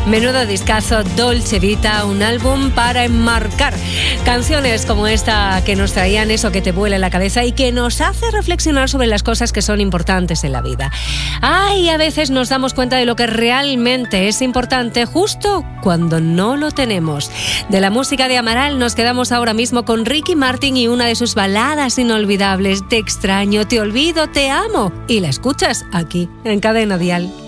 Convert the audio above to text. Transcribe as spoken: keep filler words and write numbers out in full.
Menudo discazo, Dolce Vita, un álbum para enmarcar. Canciones como esta que nos traían eso que te vuela en la cabeza y que nos hace reflexionar sobre las cosas que son importantes en la vida. Ay, a veces nos damos cuenta de lo que realmente es importante justo cuando no lo tenemos. De la música de Amaral nos quedamos ahora mismo con Ricky Martin y una de sus baladas inolvidables, Te extraño, te olvido, te amo. Y la escuchas aquí, en Cadena Dial.